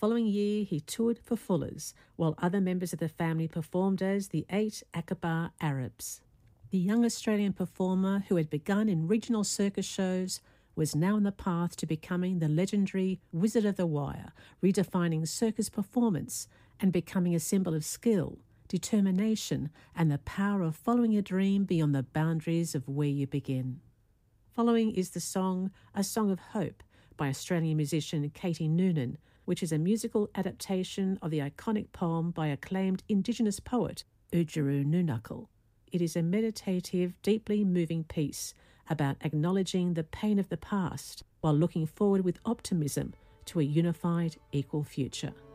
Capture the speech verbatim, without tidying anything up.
following year, he toured for Fuller's, while other members of the family performed as the Eight Akbar Arabs. The young Australian performer, who had begun in regional circus shows, was now on the path to becoming the legendary Wizard of the Wire, redefining circus performance and becoming a symbol of skill, determination, and the power of following a dream beyond the boundaries of where you begin. Following is the song A Song of Hope by Australian musician Katie Noonan, which is a musical adaptation of the iconic poem by acclaimed Indigenous poet Oodgeroo Noonuccal. It is a meditative, deeply moving piece about acknowledging the pain of the past while looking forward with optimism to a unified, equal future.